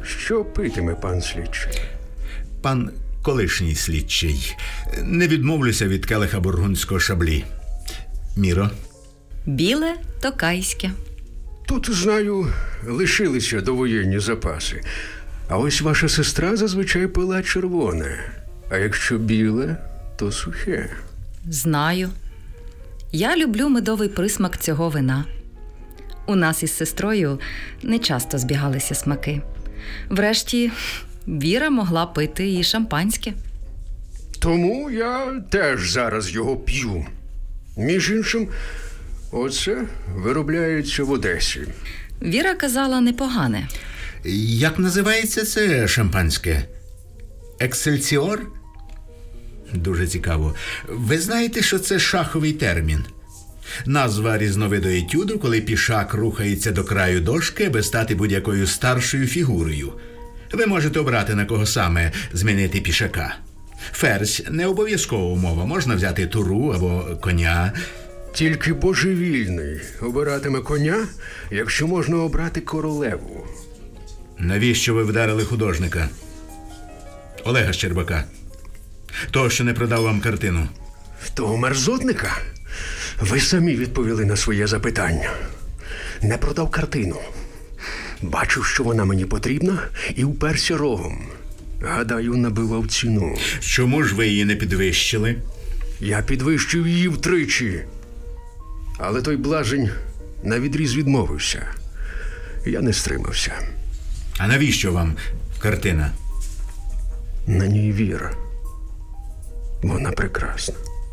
Що питиме пан слідчий? Пан колишній слідчий. Не відмовлюся від келиха бургундського шаблі. Міро? Біле токайське. Тут, знаю, лишилися довоєнні запаси. А ось ваша сестра зазвичай пила червоне. А якщо біле, то сухе. Знаю. Я люблю медовий присмак цього вина. У нас із сестрою не часто збігалися смаки. Врешті, Віра могла пити і шампанське. Тому я теж зараз його п'ю. Між іншим, оце виробляється в Одесі. Віра казала непогане. Як називається це шампанське? Ексельсіор? Дуже цікаво. Ви знаєте, що це шаховий термін? Назва різновиду етюду, коли пішак рухається до краю дошки, аби стати будь-якою старшою фігурою. Ви можете обрати, на кого саме змінити пішака. Ферзь – не обов'язкова умова. Можна взяти туру або коня. Тільки божевільний обиратиме коня, якщо можна обрати королеву. Навіщо ви вдарили художника? Олега Щербака. Того, що не продав вам картину. Того мерзотника? Ви самі відповіли на своє запитання. Не продав картину. Бачив, що вона мені потрібна, і вперся рогом. Гадаю, набивав ціну. Чому ж ви її не підвищили? Я підвищив її втричі. Але той блажень навідріз відмовився. Я не стримався. А навіщо вам картина? На ній Віра. Вона прекрасна.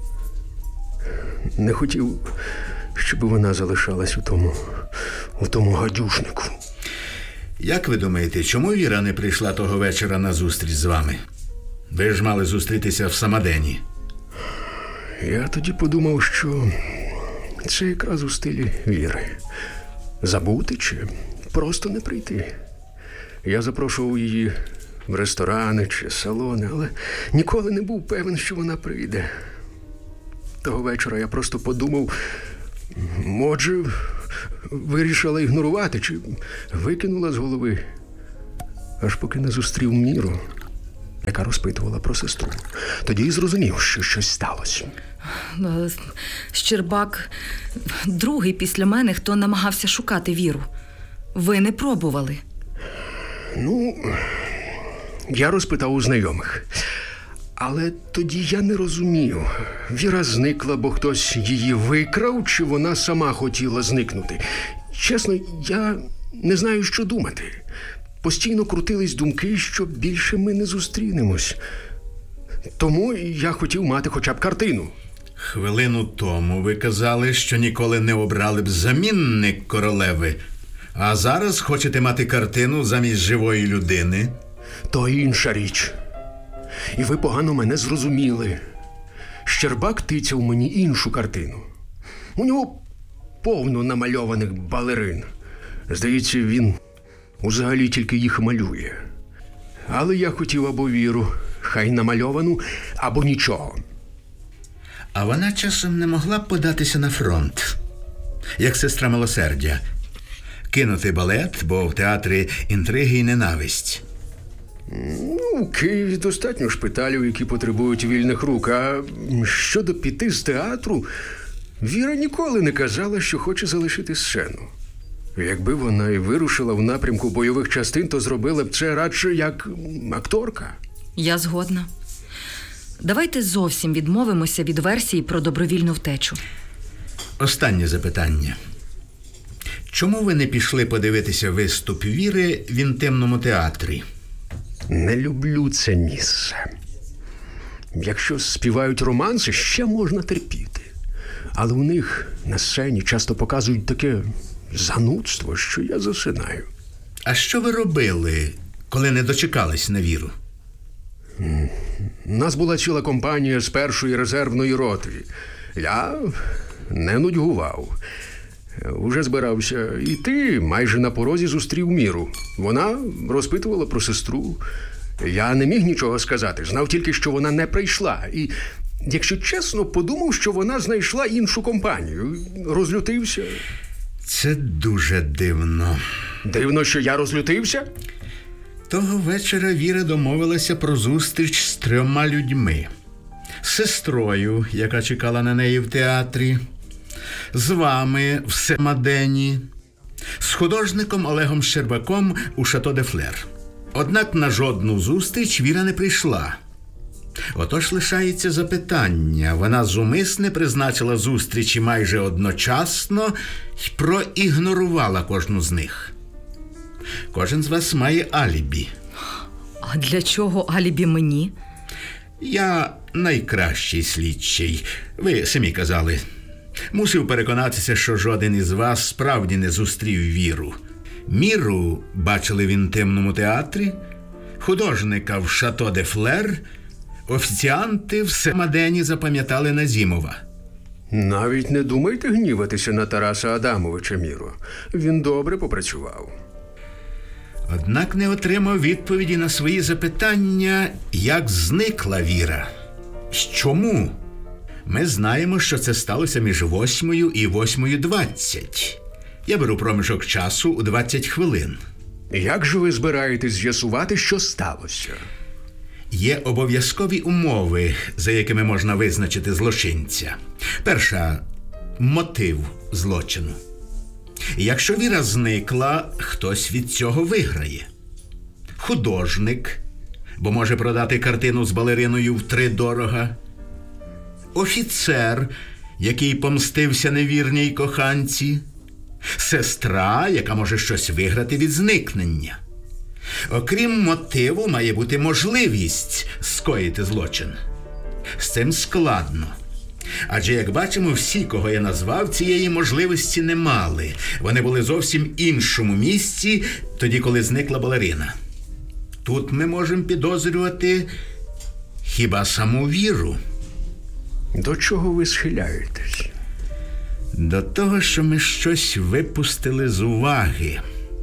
Не хотів, щоб вона залишалась у тому гадюшнику. Як ви думаєте, чому Віра не прийшла того вечора на зустріч з вами? Ви ж мали зустрітися в Самадені. Я тоді подумав, що це якраз у стилі Віри. Забути чи просто не прийти. Я запрошував її в ресторани чи салони, але ніколи не був певен, що вона прийде. Того вечора я просто подумав, може, вирішила ігнорувати чи викинула з голови. Аж поки не зустрів Міру, яка розпитувала про сестру. Тоді й зрозумів, що щось сталося. Щербак другий після мене, хто намагався шукати Віру. Ви не пробували? Ну, я розпитав у знайомих. Але тоді я не розумів. Віра зникла, бо хтось її викрав, чи вона сама хотіла зникнути. Чесно, я не знаю, що думати. Постійно крутились думки, що більше ми не зустрінемось. Тому я хотів мати хоча б картину. Хвилину тому ви казали, що ніколи не обрали б замінник королеви. А зараз хочете мати картину замість живої людини? То інша річ. І ви погано мене зрозуміли. Щербак тицяв мені іншу картину. У нього повно намальованих балерин. Здається, він взагалі тільки їх малює. Але я хотів або Віру, хай намальовану, або нічого. А вона часом не могла б податися на фронт, як сестра милосердя. Кинути балет, бо в театрі інтриги і ненависть. Ну, в Києві достатньо шпиталів, які потребують вільних рук. А щодо піти з театру, Віра ніколи не казала, що хоче залишити сцену. Якби вона і вирушила в напрямку бойових частин, то зробила б це радше як акторка. Я згодна. Давайте зовсім відмовимося від версії про добровільну втечу. Останнє запитання. Чому ви не пішли подивитися виступ Віри в інтимному театрі? Не люблю це місце. Якщо співають романси, ще можна терпіти. Але у них на сцені часто показують таке занудство, що я засинаю. А що ви робили, коли не дочекались на Віру? Нас була ціла компанія з першої резервної роти. Я не нудьгував. Уже збирався йти, майже на порозі зустрів Міру. Вона розпитувала про сестру. Я не міг нічого сказати, знав тільки, що вона не прийшла. І, якщо чесно, подумав, що вона знайшла іншу компанію. Розлютився. Це дуже дивно. Дивно, що я розлютився? Того вечора Віра домовилася про зустріч з 3 людьми. З сестрою, яка чекала на неї в театрі, з вами в Семадені, з художником Олегом Щербаком у Шато де Флер. Однак на жодну зустріч Віра не прийшла. Отож лишається запитання. Вона зумисне призначила зустрічі майже одночасно і проігнорувала кожну з них. Кожен з вас має алібі. А для чого алібі мені? Я найкращий слідчий. Ви самі казали. Мусив переконатися, що жоден із вас справді не зустрів Віру. Міру бачили в інтимному театрі, художника в Шато де Флер, офіціанти в Семадені запам'ятали Назімова. Навіть не думайте гніватися на Тараса Адамовича, Міро. Він добре попрацював. Однак не отримав відповіді на свої запитання, як зникла Віра. Чому? Ми знаємо, що це сталося між 8 і 8:20. Я беру проміжок часу у 20 хвилин. Як же ви збираєтесь з'ясувати, що сталося? Є обов'язкові умови, за якими можна визначити злочинця. Перша – мотив злочину. Якщо Віра зникла, хтось від цього виграє. Художник, бо може продати картину з балериною втридорога. Офіцер, який помстився невірній коханці. Сестра, яка може щось виграти від зникнення. Окрім мотиву, має бути можливість скоїти злочин. З цим складно. Адже, як бачимо, всі, кого я назвав, цієї можливості не мали. Вони були зовсім іншому місці, тоді, коли зникла балерина. Тут ми можемо підозрювати хіба саму Віру. До чого ви схиляєтесь? До того, що ми щось випустили з уваги.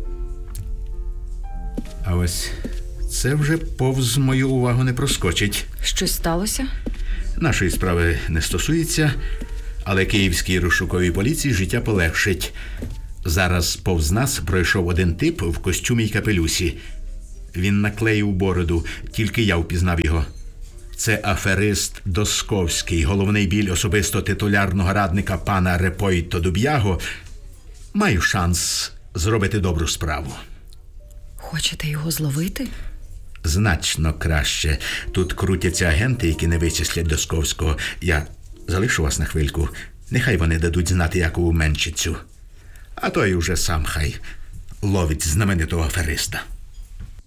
А ось це вже повз мою увагу не проскочить. Щось сталося? Нашої справи не стосується, але київській розшуковій поліції життя полегшить. Зараз повз нас пройшов один тип в костюмі й капелюсі. Він наклеїв бороду, тільки я впізнав його. Це аферист Досковський, головний біль особисто титулярного радника пана Репойто Дуб'яго. Маю шанс зробити добру справу. Хочете його зловити? Значно краще. Тут крутяться агенти, які не вичислять Досковського. Я залишу вас на хвильку. Нехай вони дадуть знати Якову Менчицю. А той уже сам хай ловить знаменитого афериста.